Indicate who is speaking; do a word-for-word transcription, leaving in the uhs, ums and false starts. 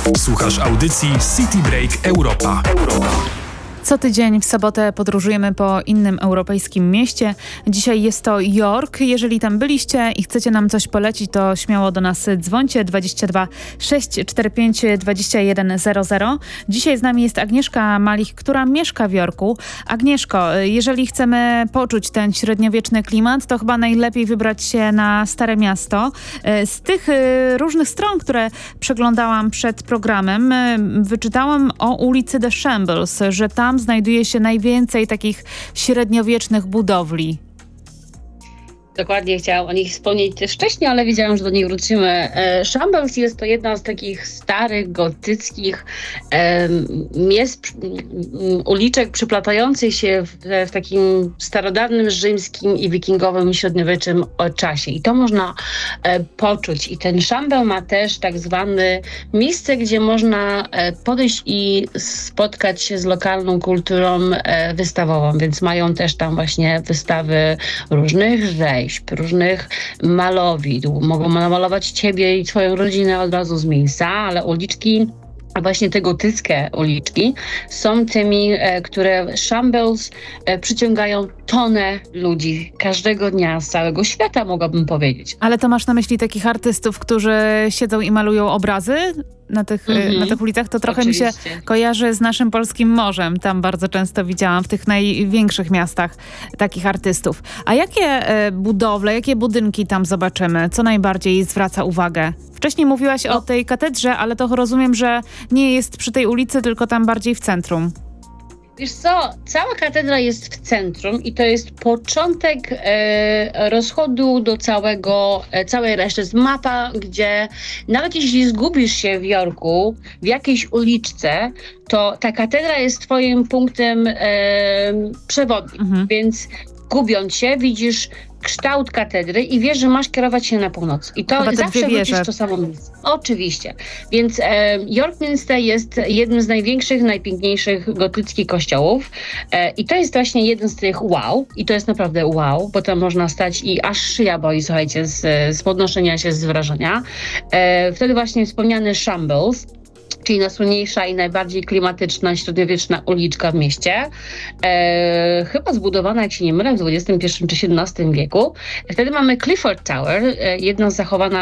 Speaker 1: Słuchasz audycji City Break Europa. Europa.
Speaker 2: Co tydzień w sobotę podróżujemy po innym europejskim mieście. Dzisiaj jest to York. Jeżeli tam byliście i chcecie nam coś polecić, to śmiało do nas dzwońcie dwadzieścia dwa sześć cztery pięć dwadzieścia jeden zero zero. Dzisiaj z nami jest Agnieszka Malich, która mieszka w Yorku. Agnieszko, jeżeli chcemy poczuć ten średniowieczny klimat, to chyba najlepiej wybrać się na Stare Miasto. Z tych różnych stron, które przeglądałam przed programem, wyczytałam o ulicy The Shambles, że tam znajduje się najwięcej takich średniowiecznych budowli.
Speaker 3: Dokładnie, chciałam o nich wspomnieć też wcześniej, ale wiedziałam, że do nich wrócimy. Shambles jest to jedna z takich starych, gotyckich e, miast, uliczek przyplatających się w, w takim starodawnym rzymskim i wikingowym średniowiecznym czasie. I to można e, poczuć. I ten Shambel ma też tak zwane miejsce, gdzie można e, podejść i spotkać się z lokalną kulturą e, wystawową, więc mają też tam właśnie wystawy różnych rzeźb, różnych malowidł. Mogą namalować ciebie i twoją rodzinę od razu z miejsca, ale uliczki, a właśnie te gotyckie uliczki są tymi, e, które Shambles e, przyciągają tonę ludzi każdego dnia z całego świata, mogłabym powiedzieć.
Speaker 2: Ale to masz na myśli takich artystów, którzy siedzą i malują obrazy na tych, mm-hmm. na tych ulicach? To trochę Oczywiście. mi się kojarzy z naszym polskim morzem. Tam bardzo często widziałam w tych największych miastach takich artystów. A jakie e, budowle, jakie budynki tam zobaczymy? Co najbardziej zwraca uwagę? Wcześniej mówiłaś no. o tej katedrze, ale to rozumiem, że nie jest przy tej ulicy, tylko tam bardziej w centrum.
Speaker 3: Wiesz co, cała katedra jest w centrum i to jest początek e, rozchodu do całego, e, całej reszty. Jest mapa, gdzie nawet jeśli zgubisz się w Yorku, w jakiejś uliczce, to ta katedra jest twoim punktem e, przewodnim, mhm. więc gubiąc się, widzisz kształt katedry i wiesz, że masz kierować się na północ. I to zawsze wrócisz to samo miejsce. Oczywiście. Więc e, York Minster jest jednym z największych, najpiękniejszych gotyckich kościołów. E, I to jest właśnie jeden z tych wow. I to jest naprawdę wow, bo tam można stać i aż szyja boi, słuchajcie, z, z podnoszenia się z wrażenia. E, wtedy właśnie wspomniany Shambles, czyli najsłynniejsza i najbardziej klimatyczna, średniowieczna uliczka w mieście. E, chyba zbudowana, jak się nie mylę, w dwudziestym pierwszym czy siedemnastym wieku. Wtedy mamy Clifford Tower, e, jedna z zachowana